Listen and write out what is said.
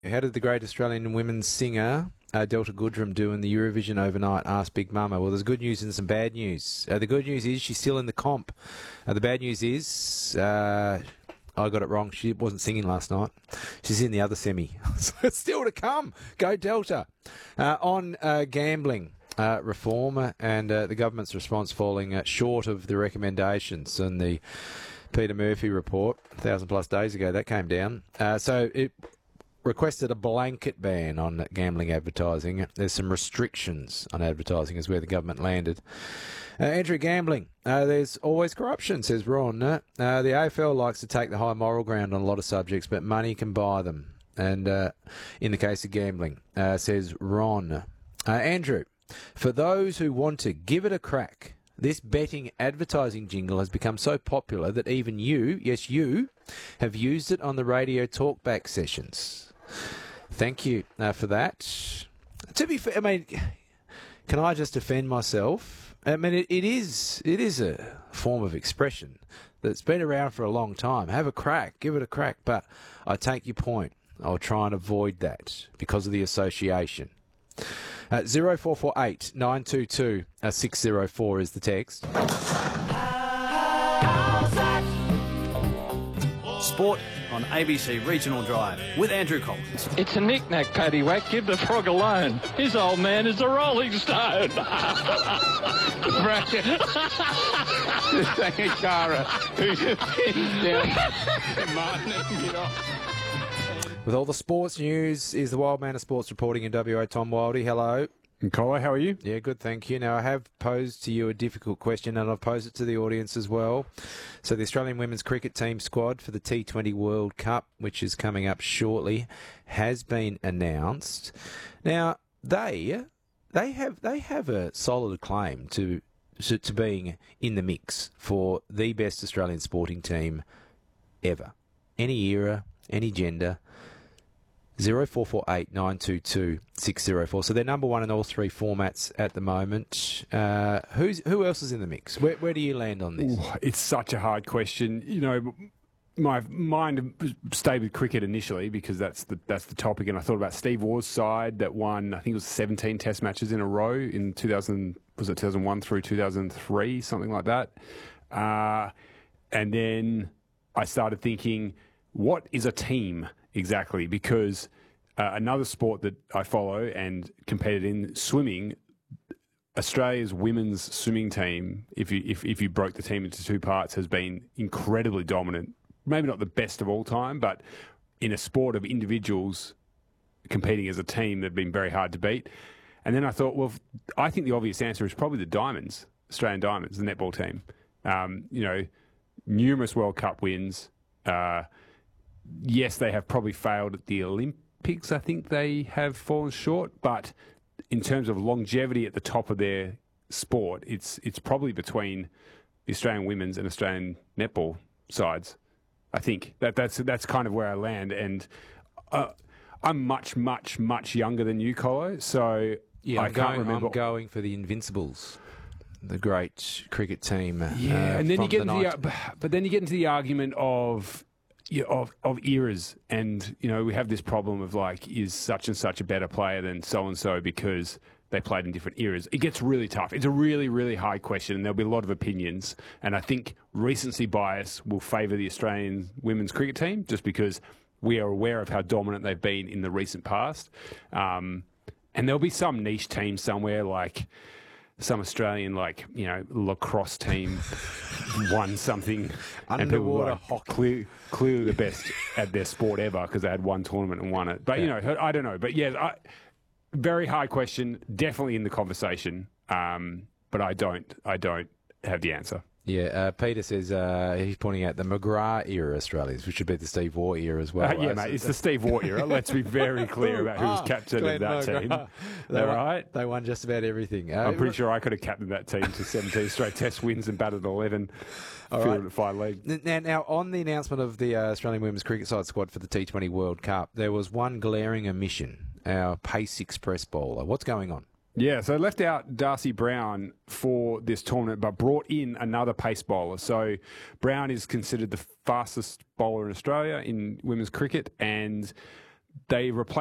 How did the great Australian women's singer Delta Goodrem do in the Eurovision overnight? Asked Big Mama. Well, there's good news and some bad news. The good news is she's still in the comp. The bad news is I got it wrong. She wasn't singing last night. She's in the other semi. So it's still to come. Go Delta. On gambling reform and the government's response falling short of the recommendations in the Peter Murphy report 1,000+ days ago. That came down. So it requested a blanket ban on gambling advertising. There's some restrictions on advertising is where the government landed. Andrew, gambling. There's always corruption, says Ron. The AFL likes to take the high moral ground on a lot of subjects, but money can buy them. And in the case of gambling, says Ron. Andrew, for those who want to give it a crack, this betting advertising jingle has become so popular that even you, yes you, have used it on the radio talkback sessions. Thank you for that. To be fair, I mean, can I just defend myself? I mean, it is a form of expression that's been around for a long time. Have a crack, give it a crack. But I take your point. I'll try and avoid that because of the association. 0448 922 604 is the text. Sport on ABC Regional Drive with Andrew Collins. It's a knick-knack, paddywhack. Give the frog alone. His old man is a rolling stone. With all the sports news is the Wild Man of Sports reporting in WA, Tom Wildey. Hello. Nicola, how are you? Yeah, good, thank you. Now, I have posed to you a difficult question, and I've posed it to the audience as well. So the Australian women's cricket team squad for the T20 World Cup, which is coming up shortly, has been announced. Now, they have a solid claim to being in the mix for the best Australian sporting team ever. Any era, any gender. 0448 922 604. So they're number one in all three formats at the moment. Who else is in the mix? Where do you land on this? Ooh, it's such a hard question. You know, my mind stayed with cricket initially because that's the topic, and I thought about Steve Waugh's side that won, I think it was 17 Test matches in a row in 2001 through 2003, something like that. And then I started thinking, what is a team? Exactly, because another sport that I follow and competed in, swimming, Australia's women's swimming team, if you broke the team into two parts, has been incredibly dominant. Maybe not the best of all time, but in a sport of individuals competing as a team, they've been very hard to beat. And then I thought, well, I think the obvious answer is probably the Diamonds, Australian Diamonds, the netball team. You know, numerous World Cup wins. Yes, they have probably failed at the Olympics. I think they have fallen short. But in terms of longevity at the top of their sport, it's probably between the Australian women's and Australian netball sides. I think that's kind of where I land. And I'm much, much, much younger than you, Colo. So yeah, I can't remember. I'm going for the Invincibles, the great cricket team. Yeah, and then you get into the argument of eras, and you know, we have this problem of like, is such and such a better player than so and so because they played in different eras. It gets really tough. It's a really, really hard question, and there'll be a lot of opinions. And I think recency bias will favour the Australian women's cricket team just because we are aware of how dominant they've been in the recent past. And there'll be some niche team somewhere, like some Australian, like, you know, lacrosse team won something. Underwater hockey. Clearly the best at their sport ever because they had one tournament and won it. But, you know, I don't know. But, yeah, very hard question. Definitely in the conversation. But I don't have the answer. Yeah, Peter says he's pointing out the McGrath era Australians, which should be the Steve Waugh era as well. Yeah, mate, it's the Steve Waugh era. Let's be very clear about who's captain of that team. They won just about everything. I'm pretty sure I could have captained that team to 17 straight Test wins and batted 11. Fielded at 5 league. Now, on the announcement of the Australian women's cricket side squad for the T20 World Cup, there was one glaring omission, our Pace Express bowler. What's going on? Yeah, so left out Darcy Brown for this tournament, but brought in another pace bowler. So Brown is considered the fastest bowler in Australia in women's cricket, and they replaced